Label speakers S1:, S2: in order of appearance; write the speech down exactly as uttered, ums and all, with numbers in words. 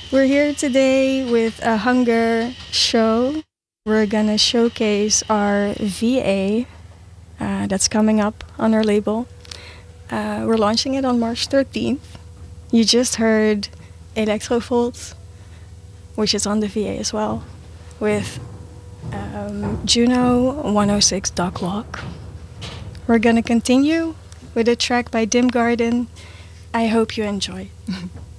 S1: We're here today with a hunger show. We're gonna showcase our V A uh, that's coming up on our label. Uh, we're launching it on March thirteenth. You just heard Electrovolt, which is on the V A as well, with um, Juno one oh six Dock Walk. We're gonna continue with a track by Dim Garden. I hope you enjoy.